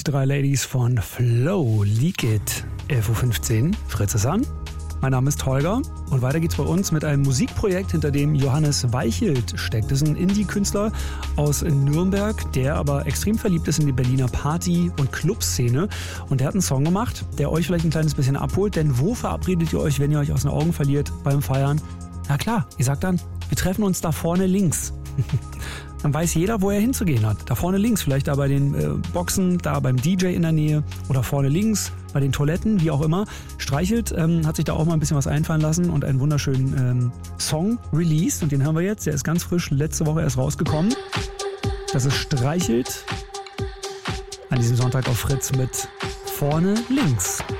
drei Ladies von Flow, Leak It, 11.15 Uhr. Fritz ist an. Mein Name ist Holger und weiter geht's bei uns mit einem Musikprojekt, hinter dem Johannes Weichelt steckt. Das ist ein Indie-Künstler aus Nürnberg, der aber extrem verliebt ist in die Berliner Party- und Clubszene. Und der hat einen Song gemacht, der euch vielleicht ein kleines bisschen abholt. Denn wo verabredet ihr euch, wenn ihr euch aus den Augen verliert beim Feiern? Na klar, ihr sagt dann, wir treffen uns da vorne links. Dann weiß jeder, wo er hinzugehen hat. Da vorne links, vielleicht da bei den Boxen, da beim DJ in der Nähe oder vorne links bei den Toiletten, wie auch immer. Streichelt hat sich da auch mal ein bisschen was einfallen lassen und einen wunderschönen Song released. Und den haben wir jetzt. Der ist ganz frisch, letzte Woche erst rausgekommen. Das ist Streichelt an diesem Sonntag auf Fritz mit Vorne links.